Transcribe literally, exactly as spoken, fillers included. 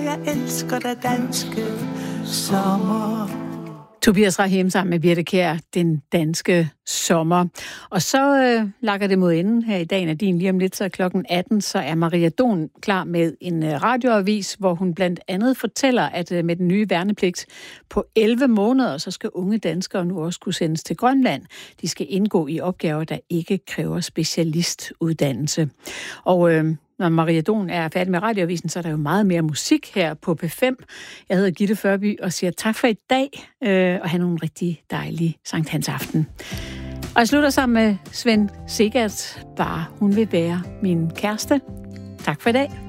jeg elsker dig danske sommer. Tobias Rahim sammen med Birthe Kjær, Den danske sommer. Og så øh, lakker det mod enden her i dagen af din. Lige om lidt, så klokken atten, så er Maria Don klar med en øh, radioavis, hvor hun blandt andet fortæller, at øh, med den nye værnepligt på elleve måneder, så skal unge danskere nu også kunne sendes til Grønland. De skal indgå i opgaver, der ikke kræver specialistuddannelse. Og øh, når Maria Don er færdig med radioavisen, så er der jo meget mere musik her på P fem. Jeg hedder Gitte Førby og siger tak for i dag, øh, og have nogle rigtig dejlige Sankt Hans aften. Og jeg slutter sammen med Svend Segert, bare hun vil være min kæreste. Tak for i dag.